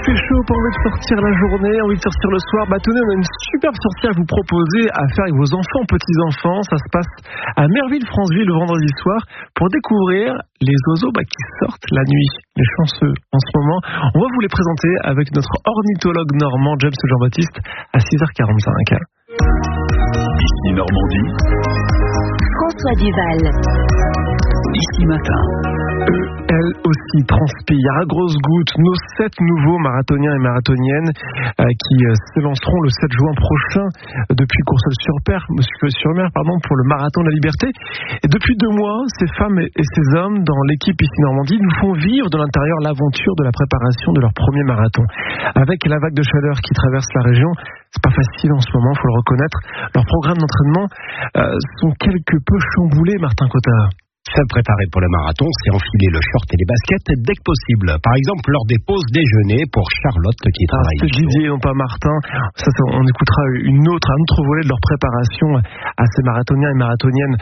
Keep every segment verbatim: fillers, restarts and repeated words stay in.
fait chaud, pas envie de sortir la journée, envie de sortir le soir, bah tenez, on a une superbe sortie à vous proposer à faire avec vos enfants, petits-enfants. Ça se passe à Merville-Franceville le vendredi soir pour découvrir les oiseaux bah, qui sortent la nuit, les chanceux en ce moment. On va vous les présenter avec notre ornithologue normand James Jean-Baptiste à six heures quarante-cinq. Ici Normandie, François Duval. Ici Matin. Eux, elles aussi transpirent à grosses gouttes nos sept nouveaux marathoniens et marathoniennes euh, qui euh, s'élanceront le sept juin prochain depuis Courseulles-sur-Mer, sur-Mer, pardon, pour le marathon de la liberté. Et depuis deux mois, ces femmes et ces hommes dans l'équipe ici Normandie nous font vivre de l'intérieur l'aventure de la préparation de leur premier marathon. Avec la vague de chaleur qui traverse la région, c'est pas facile en ce moment, il faut le reconnaître. Leurs programmes d'entraînement euh, sont quelque peu chamboulés, Martin Cottard. Se préparer pour le marathon, c'est enfiler le short et les baskets dès que possible. Par exemple, lors des pauses déjeuner pour Charlotte qui ah, travaille. C'est Didier, non pas Martin. Ça, ça, on écoutera une autre, un autre volet de leur préparation à ces marathoniens et marathoniennes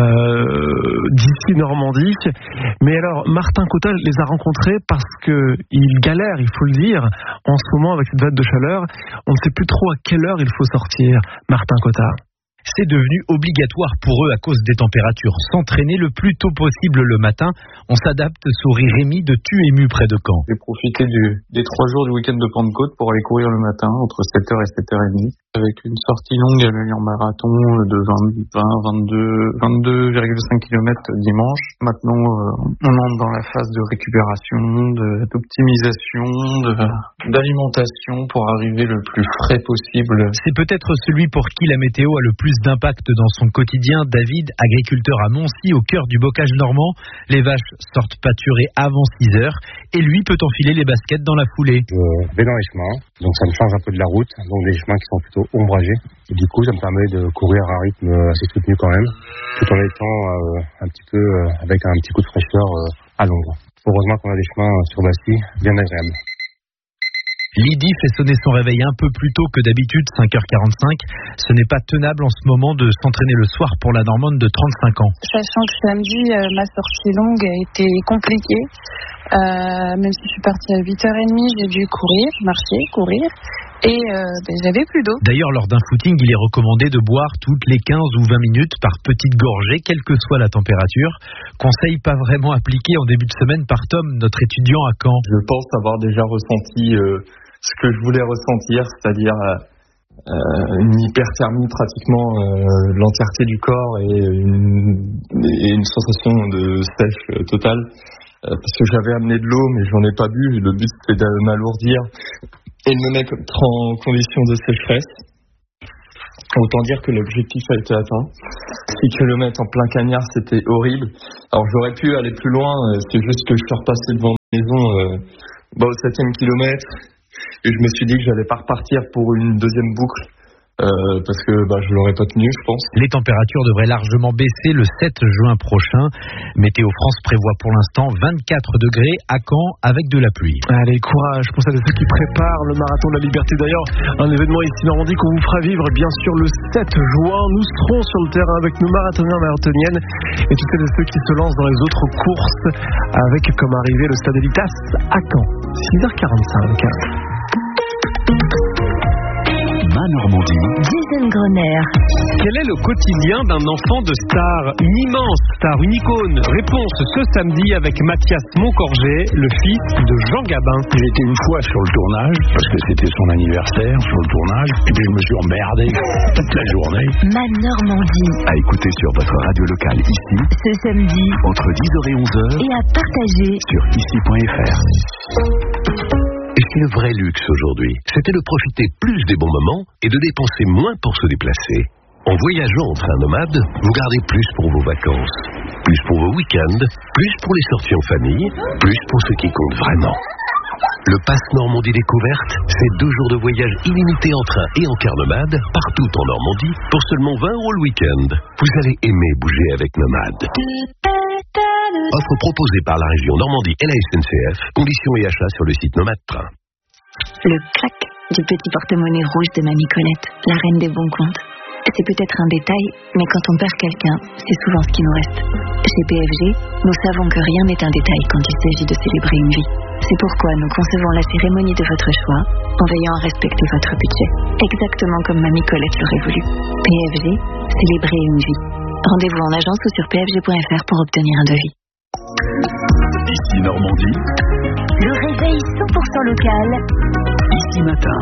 euh, d'ici Normandie. Mais alors, Martin Cottard les a rencontrés parce qu'ils galèrent, il faut le dire, en ce moment avec cette vague de chaleur. On ne sait plus trop à quelle heure il faut sortir, Martin Cottard. C'est devenu obligatoire pour eux à cause des températures. S'entraîner le plus tôt possible le matin. On s'adapte, sourit Rémi de Tuému près de Caen. J'ai profité du, des trois jours du week-end de Pentecôte pour aller courir le matin entre sept heures et sept heures trente avec une sortie longue à l'allure marathon de vingt, vingt, vingt-deux, vingt-deux virgule cinq kilomètres dimanche. Maintenant, euh, on entre dans la phase de récupération, de, d'optimisation, de, d'alimentation pour arriver le plus frais possible. C'est peut-être celui pour qui la météo a le plus d'impact dans son quotidien. David, agriculteur à Moncy, au cœur du bocage normand. Les vaches sortent pâturer avant six heures et lui peut enfiler les baskets dans la foulée. Je vais dans les chemins, donc ça me change un peu de la route, donc des chemins qui sont plutôt ombragés. Et du coup, ça me permet de courir à un rythme assez soutenu quand même, tout en étant euh, un petit peu euh, avec un petit coup de fraîcheur euh, à l'ombre. Heureusement qu'on a des chemins sur Bassi bien agréables. Lydie fait sonner son réveil un peu plus tôt que d'habitude, cinq heures quarante-cinq. Ce n'est pas tenable en ce moment de s'entraîner le soir pour la Normande de trente-cinq ans. Sachant que samedi, euh, ma sortie longue a été compliquée. Euh, même si je suis partie à huit heures trente, j'ai dû courir, marcher, courir. Et euh, ben, j'avais plus d'eau. D'ailleurs, lors d'un footing, il est recommandé de boire toutes les quinze ou vingt minutes par petites gorgées, quelle que soit la température. Conseil pas vraiment appliqué en début de semaine par Tom, notre étudiant à Caen. Je pense avoir déjà ressenti euh, ce que je voulais ressentir, c'est-à-dire euh, une hyperthermie pratiquement euh, l'entièreté du corps et une, et une sensation de sèche totale. Euh, parce que j'avais amené de l'eau, mais j'en ai pas bu. Le but c'était de m'alourdir et de me mettre en condition de sécheresse. Autant dire que l'objectif a été atteint. six kilomètres en plein cagnard, c'était horrible. Alors j'aurais pu aller plus loin, c'est juste que je suis repassé devant ma maison euh, bah, au septième kilomètre et je me suis dit que j'allais pas repartir pour une deuxième boucle euh, parce que bah, je l'aurais pas tenu, je pense. Les températures devraient largement baisser le sept juin prochain. Météo France prévoit pour l'instant vingt-quatre degrés à Caen avec de la pluie. Allez, courage pour celles et ceux qui préparent le marathon de la liberté. D'ailleurs, un événement ici Normandie qu'on vous fera vivre bien sûr le sept juin. Nous serons sur le terrain avec nos marathoniens et marathoniennes et tous celles et ceux qui se lancent dans les autres courses avec comme arrivée le Stade Elitas à Caen. six heures quarante-cinq. Ma Normandie. Jason Groner. Quel est le quotidien d'un enfant de star, une immense star, une icône? Réponse ce samedi avec Mathias Moncorgé, le fils de Jean Gabin. J'étais une fois sur le tournage, parce que c'était son anniversaire, sur le tournage, et puis je me suis emmerdé toute la journée. Ma Normandie. À écouter sur votre radio locale ici, Ce samedi, entre dix heures et onze heures, et à partager sur ici point f r. Et si le vrai luxe aujourd'hui, c'était de profiter plus des bons moments et de dépenser moins pour se déplacer? En voyageant en train nomade, vous gardez plus pour vos vacances, plus pour vos week-ends, plus pour les sorties en famille, plus pour ce qui compte vraiment. Le Pass Normandie Découverte, c'est deux jours de voyage illimité en train et en car nomade, partout en Normandie, pour seulement vingt euros le week-end. Vous allez aimer bouger avec Nomade. Offre proposée par la région Normandie et la S N C F. Conditions et achats sur le site Nomade Train. le clac du petit porte-monnaie rouge de Mamie Colette, la reine des bons comptes. C'est peut-être un détail, mais quand on perd quelqu'un, c'est souvent ce qui nous reste. Chez P F G, nous savons que rien n'est un détail quand il s'agit de célébrer une vie. C'est pourquoi nous concevons la cérémonie de votre choix en veillant à respecter votre budget, exactement comme Mamie Colette l'aurait voulu. P F G, célébrer une vie. Rendez-vous en agence ou sur p f g point f r pour obtenir un devis. Ici Normandie. Le réveil cent pour cent local. Ici Matin.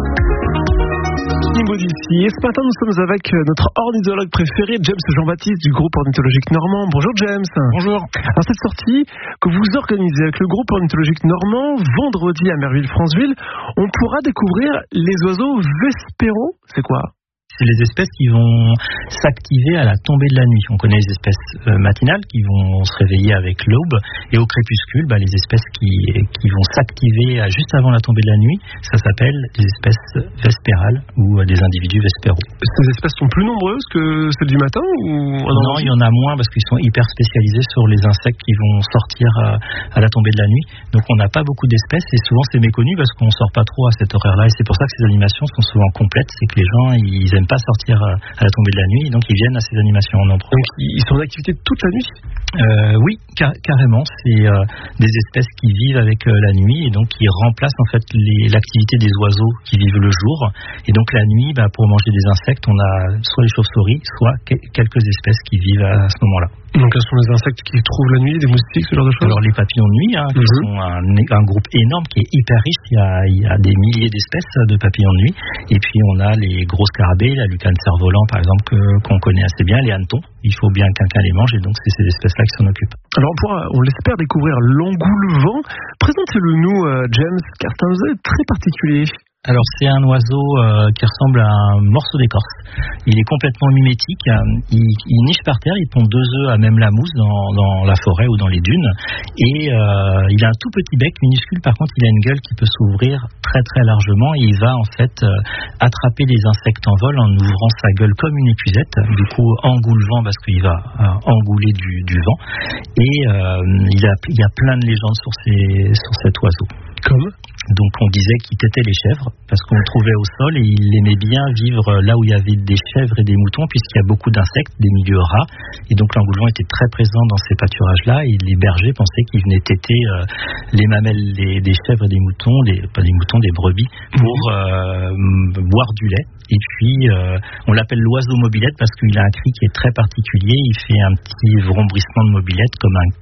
Niveau d'ici. Et ce matin, nous sommes avec notre ornithologue préféré, James Jean-Baptiste du groupe ornithologique normand. Bonjour James. Bonjour. Alors cette sortie que vous organisez avec le groupe ornithologique normand, vendredi à Merville-Franceville, on pourra découvrir les oiseaux vespéraux. C'est quoi ? C'est les espèces qui vont s'activer à la tombée de la nuit. On connaît les espèces euh, matinales qui vont se réveiller avec l'aube, et au crépuscule, bah, les espèces qui, qui vont s'activer juste avant la tombée de la nuit, ça s'appelle des espèces vespérales ou euh, des individus vespéraux. Ces espèces sont plus nombreuses que celles du matin ou... Non, il y en a moins parce qu'ils sont hyper spécialisés sur les insectes qui vont sortir à, à la tombée de la nuit. Donc on n'a pas beaucoup d'espèces et souvent c'est méconnu parce qu'on sort pas trop à cette horaire-là, et c'est pour ça que ces animations sont souvent complètes. C'est que les gens ils aiment pas sortir à la tombée de la nuit, donc ils viennent à ces animations en nombre. Donc ils sont en activité toute la nuit ? euh, Oui, car- carrément. C'est euh, des espèces qui vivent avec euh, la nuit et donc qui remplacent en fait les, l'activité des oiseaux qui vivent le jour. Et donc la nuit, bah, pour manger des insectes, on a soit les chauves-souris, soit que- quelques espèces qui vivent à, à ce moment-là. Donc ce sont les insectes qui trouvent la nuit, des moustiques, ce genre de choses ? Alors les papillons de nuit, hein, qui Mhm. sont un, un groupe énorme qui est hyper riche. Il y, a, il y a des milliers d'espèces de papillons de nuit. Et puis on a les gros scarabées, la lucane cerf-volant par exemple, que, qu'on connaît assez bien, les hannetons. Il faut bien que quelqu'un les mange et donc c'est ces espèces-là qui s'en occupent. Alors on pourra, on l'espère, découvrir l'engoulevent. Présentez-le nous, euh, James, car c'est un oiseau très particulier. Alors c'est un oiseau euh, qui ressemble à un morceau d'écorce. Il est complètement mimétique. Il, il niche par terre, il pond deux œufs à même la mousse dans, dans la forêt ou dans les dunes. Et euh, il a un tout petit bec minuscule. Par contre, il a une gueule qui peut s'ouvrir très très largement. Et il va en fait euh, attraper les insectes en vol en ouvrant sa gueule comme une épuisette. Du coup, engoulevent parce qu'il va euh, engouler du, du vent. Et euh, il, a, il y a plein de légendes sur, ces, sur cet oiseau. Comme ? Donc on disait qu'il têtait les chèvres parce qu'on le trouvait au sol et il aimait bien vivre là où il y avait des chèvres et des moutons puisqu'il y a beaucoup d'insectes, des milieux rats, et donc l'engoulevent était très présent dans ces pâturages-là et les bergers pensaient qu'il venait têter euh, les mamelles des, des chèvres et des moutons, des, pas des moutons, des brebis, pour euh, boire du lait. Et puis euh, on l'appelle l'oiseau mobilette parce qu'il a un cri qui est très particulier, il fait un petit vrombissement de mobilette comme un...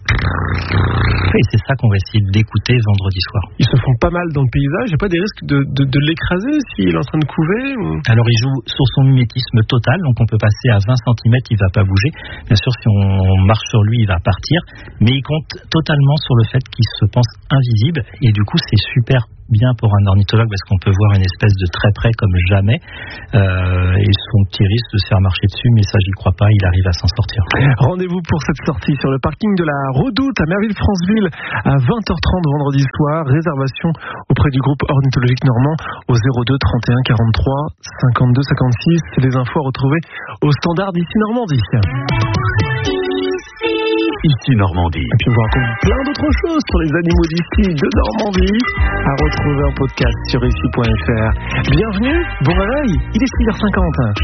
Et c'est ça qu'on va essayer d'écouter vendredi soir. Ils se font pas mal dans le paysage, il n'y a pas des risques de, de, de l'écraser s'il est en train de couver ou... Alors il joue sur son mimétisme total, donc on peut passer à vingt centimètres, il va pas bouger. Bien sûr, si on marche sur lui, il va partir, mais il compte totalement sur le fait qu'il se pense invisible, et du coup c'est super bien pour un ornithologue parce qu'on peut voir une espèce de très près comme jamais, euh, et son petit risque de se faire marcher dessus, mais ça j'y crois pas, il arrive à s'en sortir. Rendez-vous pour cette sortie sur le parking de la Redoute à Merville-Franceville à vingt heures trente vendredi soir. Réservation auprès du groupe ornithologique normand au zéro deux trente et un quarante-trois cinquante-deux cinquante-six. Les infos à retrouver au standard d'ici Normandie. Ici Normandie. Et puis on vous raconte plein d'autres choses sur les animaux d'ici de Normandie à retrouver en podcast sur ici point f r. Bienvenue, bon réveil, il est six heures cinquante.